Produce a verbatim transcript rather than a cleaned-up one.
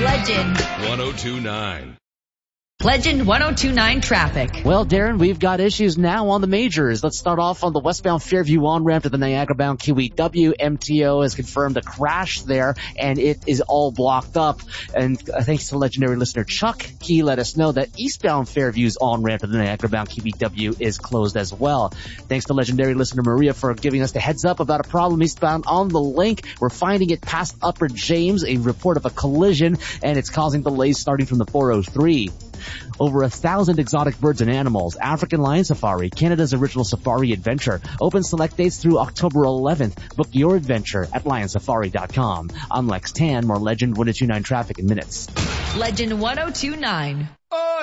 Legend one oh two point nine. Legend one oh two point nine traffic. Well, Darren, we've got issues now on the majors. Let's start off on the westbound Fairview on-ramp to the Niagara-bound Q E W. M T O has confirmed a crash there, and it is all blocked up. And uh, thanks to legendary listener Chuck, he let us know that eastbound Fairview's on-ramp to the Niagara-bound Q E W is closed as well. Thanks to legendary listener Maria for giving us the heads up about a problem eastbound on the link. We're finding it past Upper James, a report of a collision, and it's causing delays starting from the four oh three. Over a thousand exotic birds and animals. African Lion Safari, Canada's original safari adventure. Open select dates through October eleventh. Book your adventure at lion safari dot com. I'm Lex Tan. More Legend one oh two point nine traffic in minutes. Legend one oh two point nine. Oh!